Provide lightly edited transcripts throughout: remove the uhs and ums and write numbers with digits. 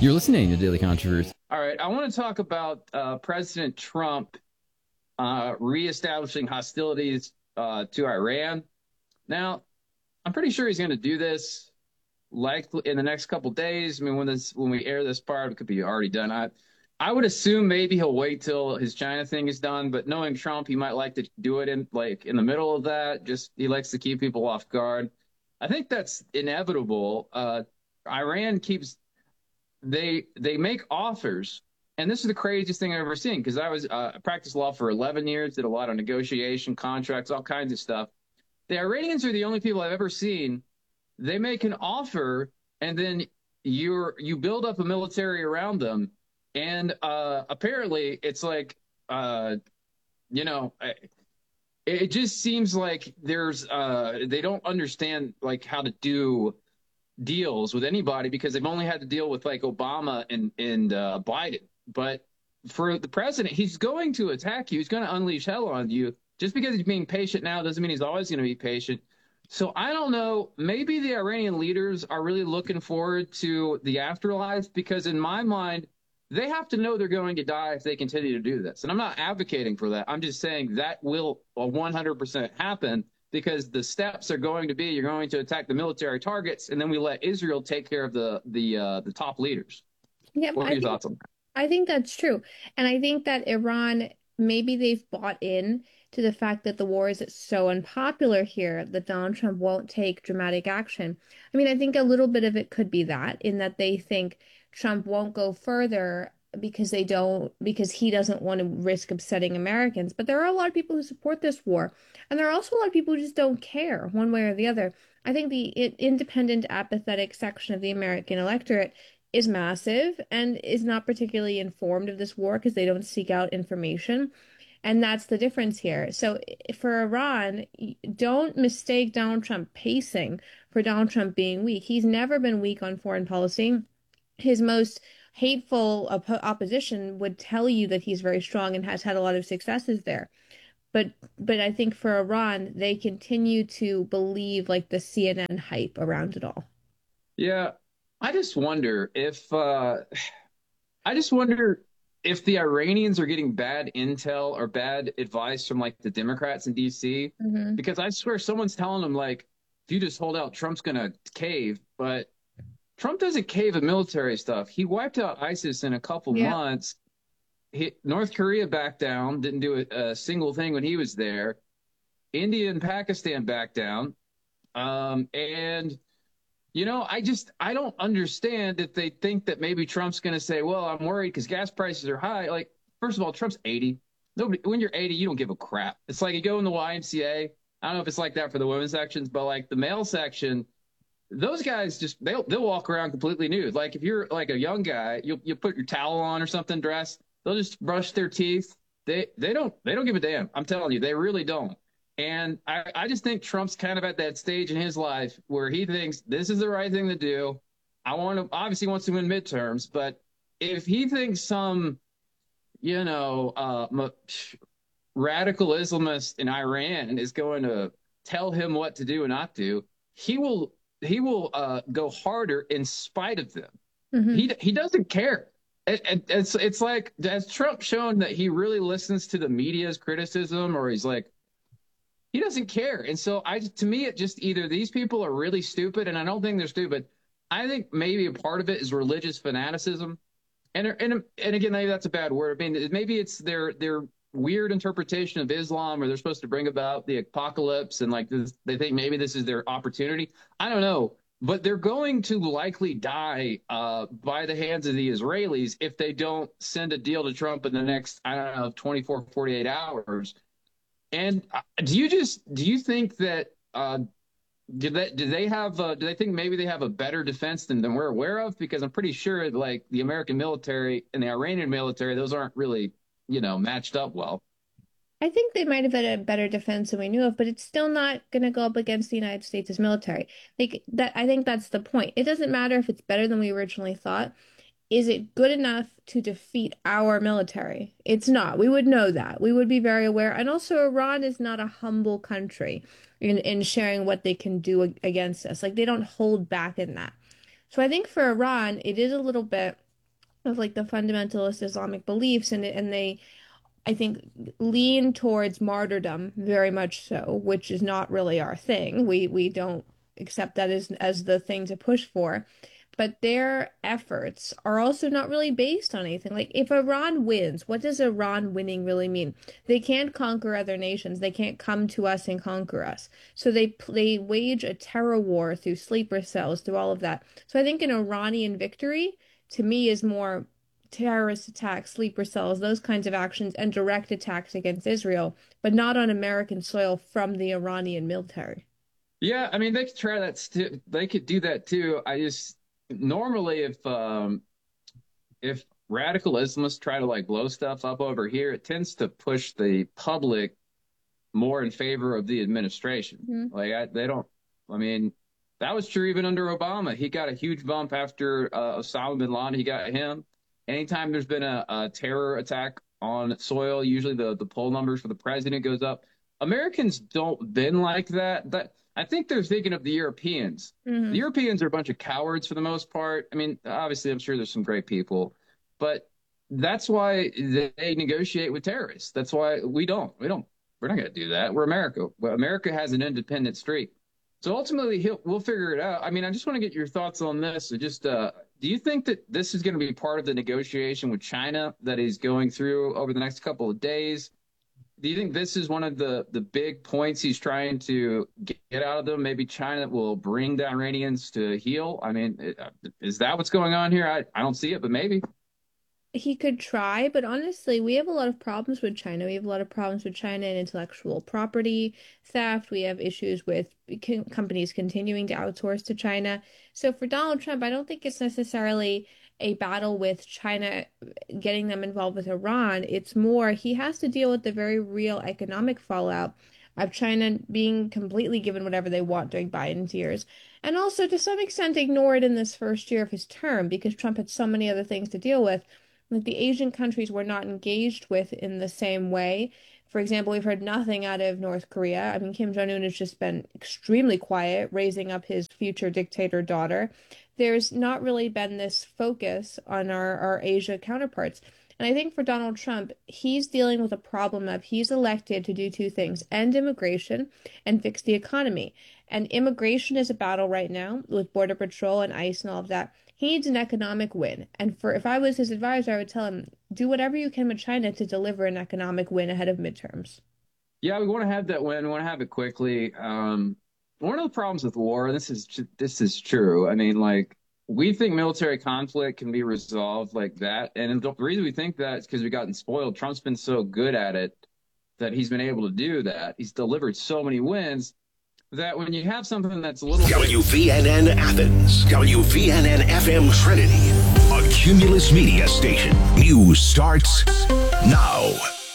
You're listening to Daily Controversy. All right, I want to talk about President Trump reestablishing hostilities to Iran. Now, I'm pretty sure he's going to do this likely in the next couple days. I mean, when we air this part, it could be already done. I would assume maybe he'll wait till his China thing is done, but knowing Trump, he might like to do it in the middle of that. Just he likes to keep people off guard. I think that's inevitable. Iran keeps they make offers, and this is the craziest thing I've ever seen because I practiced law for 11 years, did a lot of negotiation, contracts, all kinds of stuff. The Iranians are the only people I've ever seen. They make an offer, and then you build up a military around them, and apparently it's like you know. It just seems like they don't understand like how to do deals with anybody because they've only had to deal with like Obama and Biden. But for the president, he's going to attack you. He's going to unleash hell on you. Just because he's being patient now doesn't mean he's always going to be patient. So I don't know. Maybe the Iranian leaders are really looking forward to the afterlife because, in my mind, they have to know they're going to die if they continue to do this. And I'm not advocating for that. I'm just saying that will 100% happen because the steps are going to be you're going to attack the military targets, and then we let Israel take care of the top leaders. Yeah, What are your thoughts on that? I think that's true. And I think that Iran, maybe they've bought in to the fact that the war is so unpopular here that Donald Trump won't take dramatic action. I mean, I think a little bit of it could be that, in that they think Trump won't go further because he doesn't want to risk upsetting Americans. But there are a lot of people who support this war, and there are also a lot of people who just don't care one way or the other. I think the independent, apathetic section of the American electorate is massive and is not particularly informed of this war because they don't seek out information. And that's the difference here. So for Iran, don't mistake Donald Trump pacing for Donald Trump being weak. He's never been weak on foreign policy. His most hateful opposition would tell you that he's very strong and has had a lot of successes there. But but I think for Iran, they continue to believe like the CNN hype around it all. Yeah, I just wonder if I just wonder if the Iranians are getting bad intel or bad advice from like the Democrats in DC, Hmm. because I swear someone's telling them like if you just hold out, Trump's gonna cave, but Trump doesn't cave at military stuff. He wiped out ISIS in a couple Yeah. months. North Korea backed down, didn't do a single thing when he was there. India and Pakistan backed down. And I don't understand if they think that maybe Trump's going to say, "Well, I'm worried because gas prices are high." Like, first of all, Trump's 80. Nobody, when you're 80, you don't give a crap. It's like you go in the YMCA. I don't know if it's like that for the women's sections, but like the male section, those guys just they'll walk around completely nude. Like if you're like a young guy, you'll put your towel on or something, dress. They'll just brush their teeth. They don't give a damn. I'm telling you, they really don't. And I just think Trump's kind of at that stage in his life where he thinks this is the right thing to do. I want to obviously wants to win midterms, but if he thinks some you know radical Islamist in Iran is going to tell him what to do and not do, he will go harder in spite of them. Hmm. He doesn't care. It's like has Trump shown that he really listens to the media's criticism, or he's like he doesn't care. And so to me, it just either these people are really stupid, and I don't think they're stupid. I think maybe a part of it is religious fanaticism, and again, maybe that's a bad word. I mean, maybe it's their weird interpretation of Islam, or they're supposed to bring about the apocalypse, and like this, they think maybe this is their opportunity. I don't know, but they're going to likely die by the hands of the Israelis if they don't send a deal to Trump in the next, I don't know, 24, 48 hours. And do you think that do they think maybe they have a better defense than we're aware of? Because I'm pretty sure like the American military and the Iranian military, those aren't really, matched up well. I think they might have had a better defense than we knew of, but it's still not going to go up against the United States' military. Like that, I think that's the point. It doesn't matter if it's better than we originally thought. Is it good enough to defeat our military? It's not. We would know that. We would be very aware. And also, Iran is not a humble country in sharing what they can do against us. Like they don't hold back in that. So I think for Iran, it is a little bit. of like the fundamentalist Islamic beliefs, and they, I think, lean towards martyrdom very much so, which is not really our thing. We don't accept that as the thing to push for. But their efforts are also not really based on anything. Like if Iran wins, what does Iran winning really mean? They can't conquer other nations. They can't come to us and conquer us. So they wage a terror war through sleeper cells, through all of that. So I think an Iranian victory to me is more terrorist attacks, sleeper cells, those kinds of actions, and direct attacks against Israel, but not on American soil from the Iranian military. Yeah, I mean they could try that. They could do that too. I just normally if radical Islamists try to like blow stuff up over here, it tends to push the public more in favor of the administration. Mhm. They don't. I mean, that was true even under Obama. He got a huge bump after Osama bin Laden. He got him. Anytime there's been a terror attack on soil, usually the poll numbers for the president goes up. Americans don't been like that. That I think they're thinking of the Europeans. The Hmm. Europeans are a bunch of cowards for the most part. I mean, obviously, I'm sure there's some great people, but that's why they negotiate with terrorists. That's why we don't. We're not going to do that. We're America. Well, America has an independent streak. So ultimately, we'll figure it out. I mean, I just want to get your thoughts on this. So just, do you think that this is going to be part of the negotiation with China that he's going through over the next couple of days? Do you think this is one of the big points he's trying to get out of them? Maybe China will bring the Iranians to heel. I mean, is that what's going on here? I don't see it, but maybe. He could try, but honestly, we have a lot of problems with China. We have a lot of problems with China and intellectual property theft. We have issues with companies continuing to outsource to China. So for Donald Trump, I don't think it's necessarily a battle with China getting them involved with Iran. It's more he has to deal with the very real economic fallout of China being completely given whatever they want during Biden's years. And also, to some extent, ignored in this first year of his term because Trump had so many other things to deal with. Like the Asian countries were not engaged with in the same way. For example, we've heard nothing out of North Korea. I mean, Kim Jong-un has just been extremely quiet, raising up his future dictator daughter. There's not really been this focus on our Asia counterparts. And I think for Donald Trump, he's dealing with a problem of he's elected to do two things, end immigration and fix the economy. And immigration is a battle right now with Border Patrol and ICE and all of that. He needs an economic win. And for if I was his advisor, I would tell him, do whatever you can with China to deliver an economic win ahead of midterms. Yeah, we want to have that win. We want to have it quickly. One of the problems with war, this is true. I mean, like we think military conflict can be resolved like that, and the reason we think that is because we've gotten spoiled. Trump's been so good at it that he's been able to do that. He's delivered so many wins that when you have something that's a little WVNN Athens, WVNN FM Trinity, a Cumulus Media station. News starts now.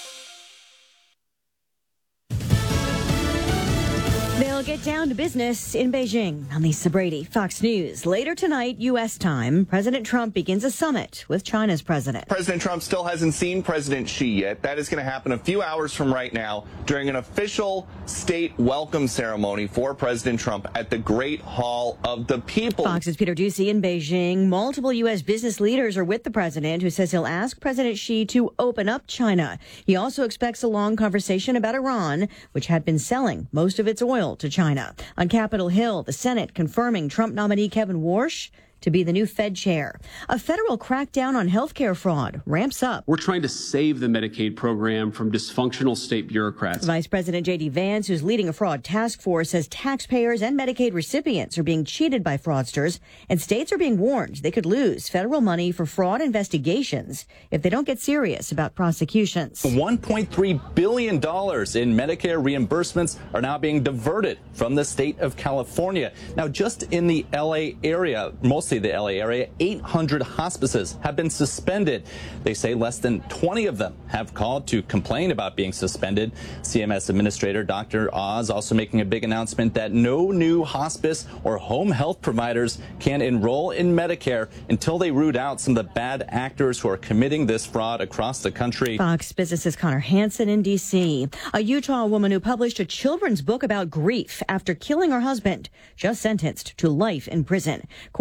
They'll get down to business in Beijing. I'm Lisa Brady, Fox News. Later tonight, U.S. time, President Trump begins a summit with China's president. President Trump still hasn't seen President Xi yet. That is going to happen a few hours from right now during an official state welcome ceremony for President Trump at the Great Hall of the People. Fox's Peter Doocy in Beijing. Multiple U.S. business leaders are with the president, who says he'll ask President Xi to open up China. He also expects a long conversation about Iran, which had been selling most of its oil to China. On Capitol Hill, the Senate confirming Trump nominee Kevin Warsh to be the new Fed chair. A federal crackdown on healthcare fraud ramps up. We're trying to save the Medicaid program from dysfunctional state bureaucrats. Vice President J.D. Vance, who's leading a fraud task force, says taxpayers and Medicaid recipients are being cheated by fraudsters, and states are being warned they could lose federal money for fraud investigations if they don't get serious about prosecutions. $1.3 billion in Medicare reimbursements are now being diverted from the state of California. Now, just in the L.A. area, mostly the LA area, 800 hospices have been suspended. They say less than 20 of them have called to complain about being suspended. CMS Administrator Dr. Oz also making a big announcement that no new hospice or home health providers can enroll in Medicare until they root out some of the bad actors who are committing this fraud across the country. Fox Business's Connor Hansen in D.C. A Utah woman who published a children's book about grief after killing her husband, just sentenced to life in prison. Corey Richens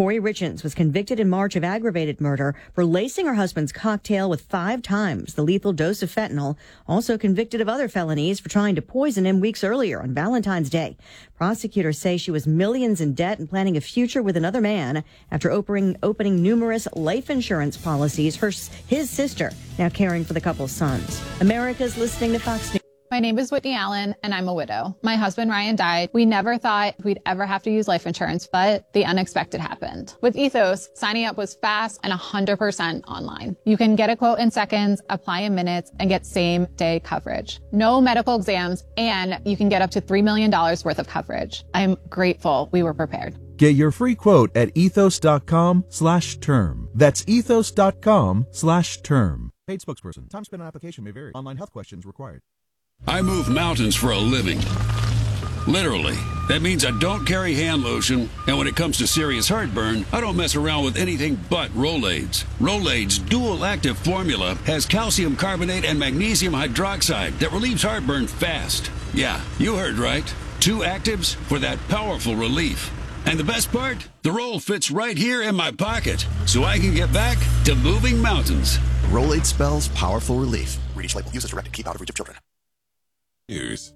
convictions, was convicted in March of aggravated murder for lacing her husband's cocktail with 5 times the lethal dose of fentanyl. Also convicted of other felonies for trying to poison him weeks earlier on Valentine's Day. Prosecutors say she was millions in debt and planning a future with another man after opening numerous life insurance policies. His sister now caring for the couple's sons. America's listening to Fox News. My name is Whitney Allen, and I'm a widow. My husband, Ryan, died. We never thought we'd ever have to use life insurance, but the unexpected happened. With Ethos, signing up was fast and 100% online. You can get a quote in seconds, apply in minutes, and get same-day coverage. No medical exams, and you can get up to $3 million worth of coverage. I'm grateful we were prepared. Get your free quote at ethos.com/term. That's ethos.com/term. Paid spokesperson. Time spent on application may vary. Online health questions required. I move mountains for a living. Literally. That means I don't carry hand lotion, and when it comes to serious heartburn, I don't mess around with anything but Rolaids. Rolaids' dual-active formula has calcium carbonate and magnesium hydroxide that relieves heartburn fast. Yeah, you heard right. 2 actives for that powerful relief. And the best part? The roll fits right here in my pocket, so I can get back to moving mountains. Rolaid spells powerful relief. Read each label. Use as directed. Keep out of reach of children. News.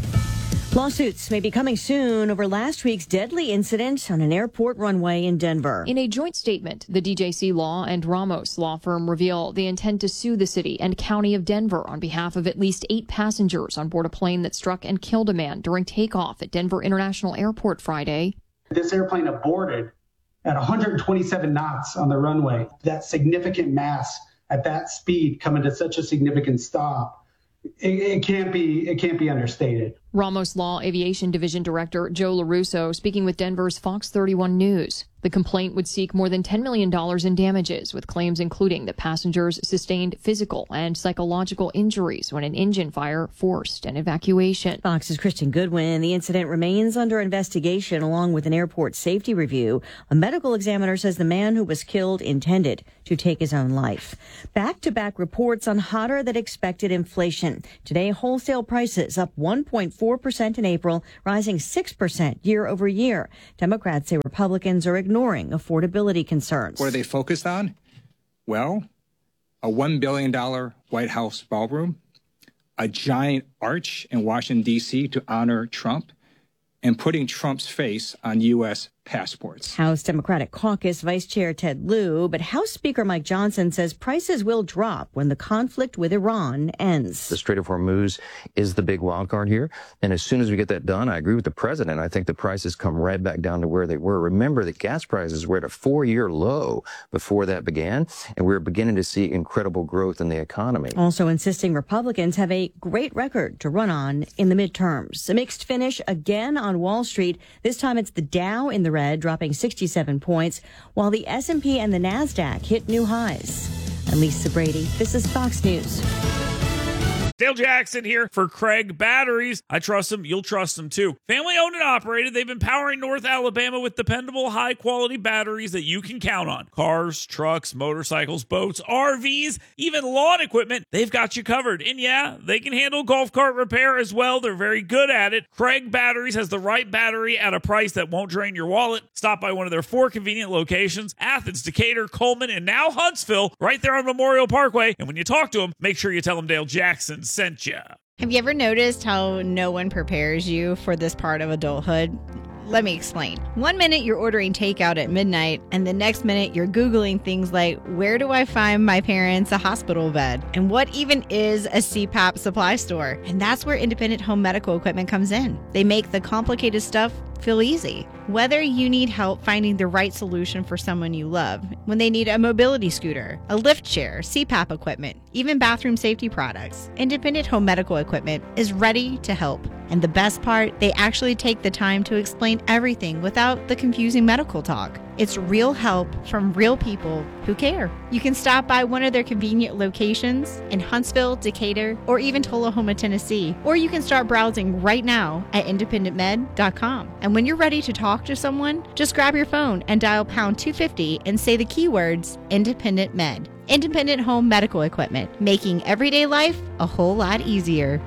Lawsuits may be coming soon over last week's deadly incident on an airport runway in Denver. In a joint statement, the DJC Law and Ramos law firm reveal they intend to sue the city and county of Denver on behalf of at least 8 passengers on board a plane that struck and killed a man during takeoff at Denver International Airport Friday. This airplane aborted at 127 knots on the runway. That significant mass at that speed coming to such a significant stop, it can't be understated. Ramos Law Aviation Division Director Joe LaRusso speaking with Denver's Fox 31 News. The complaint would seek more than $10 million in damages, with claims including that passengers sustained physical and psychological injuries when an engine fire forced an evacuation. Fox's Kristen Goodwin. The incident remains under investigation along with an airport safety review. A medical examiner says the man who was killed intended to take his own life. Back-to-back reports on hotter than expected inflation. Today, wholesale prices up 1.4% in April, rising 6% year over year. Democrats say Republicans are ignoring affordability concerns. What are they focused on? Well, a $1 billion White House ballroom, a giant arch in Washington, D.C. to honor Trump, and putting Trump's face on U.S. passports. House Democratic Caucus Vice Chair Ted Lieu, but House Speaker Mike Johnson says prices will drop when the conflict with Iran ends. The Strait of Hormuz is the big wild card here. And as soon as we get that done, I agree with the president. I think the prices come right back down to where they were. Remember that gas prices were at a 4-year low before that began, and we're beginning to see incredible growth in the economy. Also insisting Republicans have a great record to run on in the midterms. A mixed finish again on Wall Street. This time it's the Dow in the red, dropping 67 points, while the S&P and the NASDAQ hit new highs. I'm Lisa Brady. This is Fox News. Dale Jackson here for Craig Batteries. I trust them. You'll trust them too. Family owned and operated. They've been powering North Alabama with dependable, high quality batteries that you can count on. Cars, trucks, motorcycles, boats, RVs, even lawn equipment. They've got you covered. And yeah, they can handle golf cart repair as well. They're very good at it. Craig Batteries has the right battery at a price that won't drain your wallet. Stop by one of their 4 convenient locations: Athens, Decatur, Coleman, and now Huntsville, right there on Memorial Parkway. And when you talk to them, make sure you tell them Dale Jackson sent you. Have you ever noticed how no one prepares you for this part of adulthood? Let me explain. 1 minute you're ordering takeout at midnight, and the next minute you're Googling things like, where do I find my parents a hospital bed? And what even is a CPAP supply store? And that's where Independent Home Medical Equipment comes in. They make the complicated stuff feel easy. Whether you need help finding the right solution for someone you love, when they need a mobility scooter, a lift chair, CPAP equipment, even bathroom safety products, Independent Home Medical Equipment is ready to help. And the best part, they actually take the time to explain everything without the confusing medical talk. It's real help from real people who care. You can stop by one of their convenient locations in Huntsville, Decatur, or even Tullahoma, Tennessee. Or you can start browsing right now at independentmed.com. And when you're ready to talk to someone, just grab your phone and dial pound 250 and say the keywords Independent Med. Independent Home Medical Equipment, making everyday life a whole lot easier.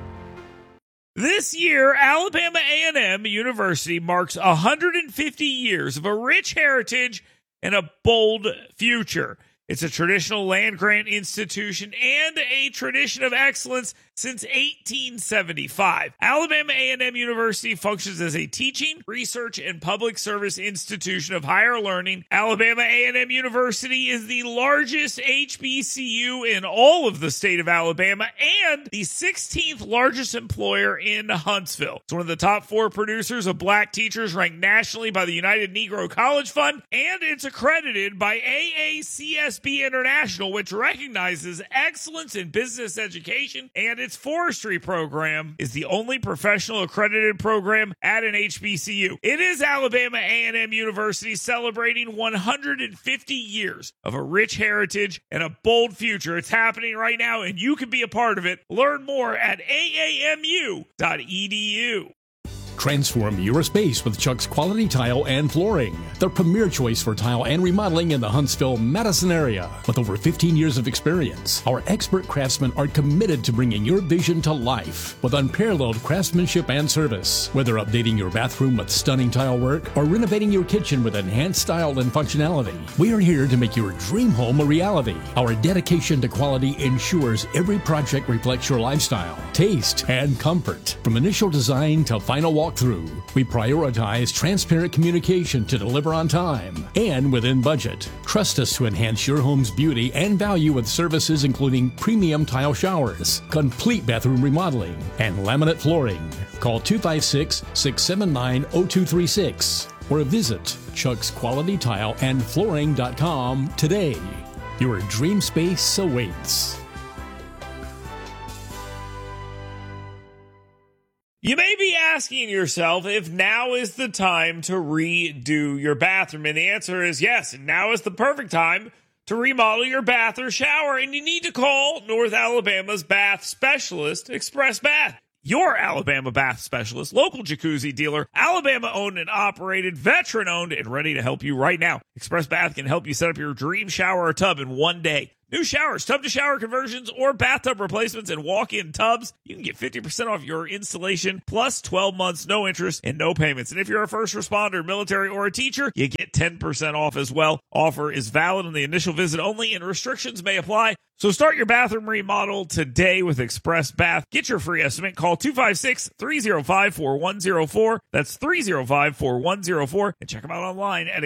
This year, Alabama A&M University marks 150 years of a rich heritage and a bold future. It's a traditional land-grant institution and a tradition of excellence since 1875. Alabama A&M University functions as a teaching, research, and public service institution of higher learning. Alabama A&M University is the largest HBCU in all of the state of Alabama and the 16th largest employer in Huntsville. It's one of the top 4 producers of black teachers ranked nationally by the United Negro College Fund, and it's accredited by AACSB International, which recognizes excellence in business education, and its forestry program is the only professional accredited program at an HBCU. It is Alabama A&M University celebrating 150 years of a rich heritage and a bold future. It's happening right now, and you can be a part of it. Learn more at aamu.edu. Transform your space with Chuck's Quality Tile and Flooring, the premier choice for tile and remodeling in the Huntsville-Madison area. With over 15 years of experience, our expert craftsmen are committed to bringing your vision to life with unparalleled craftsmanship and service. Whether updating your bathroom with stunning tile work or renovating your kitchen with enhanced style and functionality, we are here to make your dream home a reality. Our dedication to quality ensures every project reflects your lifestyle, taste, and comfort. From initial design to final walkthrough, we prioritize transparent communication to deliver on time and within budget. Trust us to enhance your home's beauty and value with services including premium tile showers, complete bathroom remodeling, and laminate flooring. Call 256-679-0236 or visit chucksqualitytileandflooring.com today. Your dream space awaits. You may be asking yourself if now is the time to redo your bathroom, and the answer is yes. Now is the perfect time to remodel your bath or shower, and you need to call North Alabama's bath specialist, Express Bath. Your Alabama bath specialist, local jacuzzi dealer, Alabama owned and operated, veteran owned, and ready to help you right now. Express Bath can help you set up your dream shower or tub in one day. New showers, tub-to-shower conversions, or bathtub replacements and walk-in tubs. You can get 50% off your installation, plus 12 months, no interest, and no payments. And if you're a first responder, military, or a teacher, you get 10% off as well. Offer is valid on the initial visit only, and restrictions may apply. So start your bathroom remodel today with Express Bath. Get your free estimate. Call 256-305-4104. That's 305-4104. And check them out online at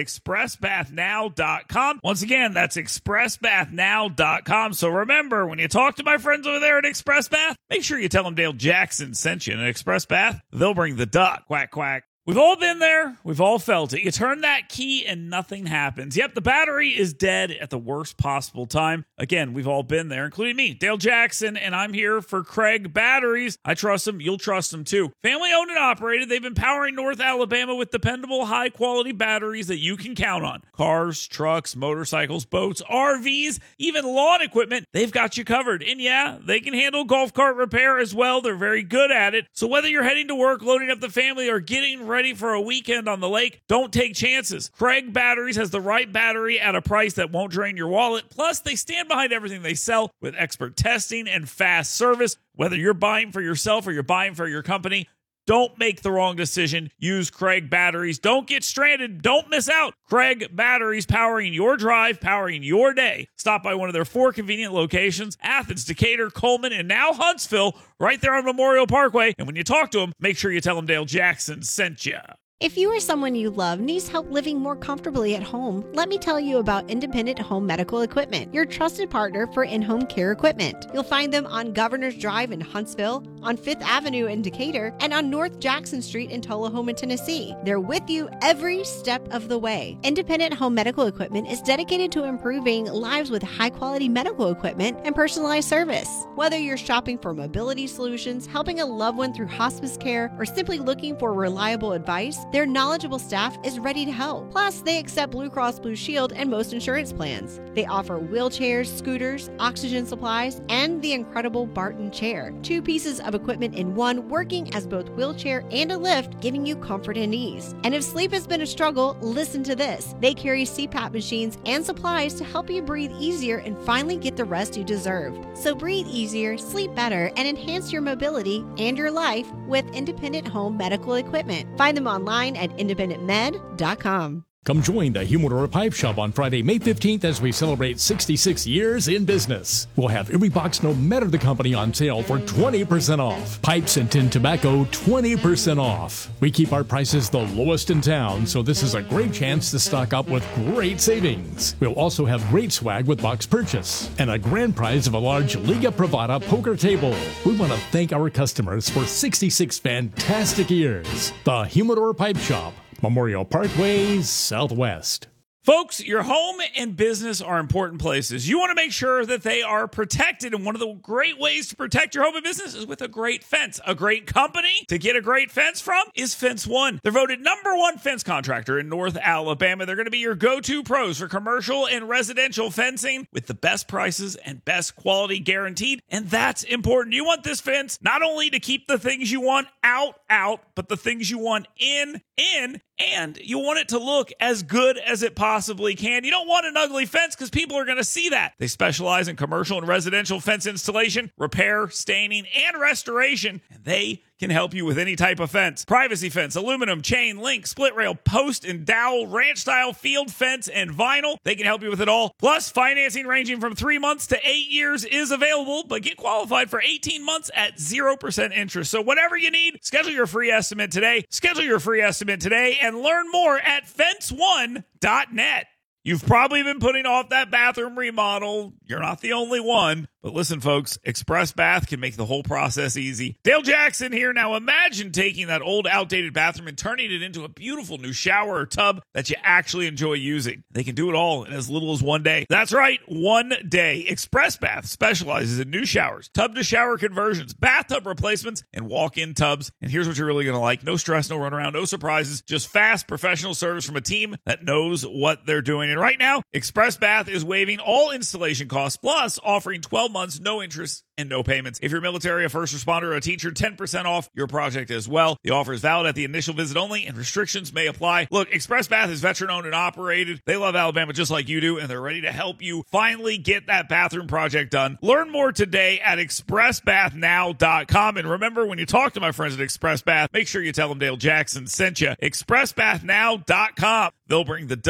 expressbathnow.com. Once again, that's expressbathnow.com. So remember, when you talk to my friends over there at Express Bath, make sure you tell them Dale Jackson sent you. And at Express Bath, they'll bring the duck. Quack, quack. We've all been there. We've all felt it. You turn that key and nothing happens. Yep, the battery is dead at the worst possible time. Again, we've all been there, including me, Dale Jackson, and I'm here for Craig Batteries. I trust them. You'll trust them too. Family owned and operated. They've been powering North Alabama with dependable, high-quality batteries that you can count on. Cars, trucks, motorcycles, boats, RVs, even lawn equipment. They've got you covered. And yeah, they can handle golf cart repair as well. They're very good at it. So whether you're heading to work, loading up the family, or getting ready for a weekend on the lake, don't take chances. Craig Batteries has the right battery at a price that won't drain your wallet. Plus, they stand behind everything they sell with expert testing and fast service. Whether you're buying for yourself or you're buying for your company, don't make the wrong decision. Use Craig Batteries. Don't get stranded. Don't miss out. Craig Batteries, powering your drive, powering your day. Stop by one of their 4 convenient locations: Athens, Decatur, Coleman, and now Huntsville, right there on Memorial Parkway. And when you talk to them, make sure you tell them Dale Jackson sent you. If you or someone you love needs help living more comfortably at home, let me tell you about Independent Home Medical Equipment, your trusted partner for in-home care equipment. You'll find them on Governor's Drive in Huntsville, on 5th Avenue in Decatur, and on North Jackson Street in Tullahoma, Tennessee. They're with you every step of the way. Independent Home Medical Equipment is dedicated to improving lives with high-quality medical equipment and personalized service. Whether you're shopping for mobility solutions, helping a loved one through hospice care, or simply looking for reliable advice, their knowledgeable staff is ready to help. Plus, they accept Blue Cross Blue Shield and most insurance plans. They offer wheelchairs, scooters, oxygen supplies, and the incredible Barton chair. 2 pieces of equipment in one, working as both wheelchair and a lift, giving you comfort and ease. And if sleep has been a struggle, listen to this. They carry CPAP machines and supplies to help you breathe easier and finally get the rest you deserve. So breathe easier, sleep better, and enhance your mobility and your life with Independent Home Medical Equipment. Find them online at independentmed.com. Come join the Humidor Pipe Shop on Friday, May 15th as we celebrate 66 years in business. We'll have every box, no matter the company, on sale for 20% off. Pipes and tin tobacco, 20% off. We keep our prices the lowest in town, so this is a great chance to stock up with great savings. We'll also have great swag with box purchase and a grand prize of a large Liga Privada poker table. We want to thank our customers for 66 fantastic years. The Humidor Pipe Shop, Memorial Parkway, Southwest. Folks, your home and business are important places. You want to make sure that they are protected, and one of the great ways to protect your home and business is with a great fence. A great company to get a great fence from is Fence One. They're voted #1 fence contractor in North Alabama. They're going to be your go-to pros for commercial and residential fencing with the best prices and best quality guaranteed, and that's important. You want this fence not only to keep the things you want out, but the things you want in, and you want it to look as good as it possibly can. You don't want an ugly fence because people are going to see that. They specialize in commercial and residential fence installation, repair, staining, and restoration, and they can help you with any type of fence. Privacy fence, aluminum, chain, link, split rail, post and dowel, ranch style, field fence, and vinyl. They can help you with it all. Plus, financing ranging from 3 months to 8 years is available, but get qualified for 18 months at 0% interest. So whatever you need, schedule your free estimate today. Schedule your free estimate today and learn more at fence1.net. You've probably been putting off that bathroom remodel. You're not the only one. But listen, folks, Express Bath can make the whole process easy. Dale Jackson here. Now imagine taking that old, outdated bathroom and turning it into a beautiful new shower or tub that you actually enjoy using. They can do it all in as little as 1 day. That's right, 1 day. Express Bath specializes in new showers, tub-to-shower conversions, bathtub replacements, and walk-in tubs. And here's what you're really going to like. No stress, no runaround, no surprises, just fast, professional service from a team that knows what they're doing. And right now, Express Bath is waiving all installation costs, plus offering 12 months, no interest, and no payments. If you're military, a first responder, or a teacher, 10% off your project as well. The offer is valid at the initial visit only, and restrictions may apply. Look, Express Bath is veteran-owned and operated. They love Alabama just like you do, and they're ready to help you finally get that bathroom project done. Learn more today at expressbathnow.com. And remember, when you talk to my friends at Express Bath, make sure you tell them Dale Jackson sent you. expressbathnow.com. They'll bring the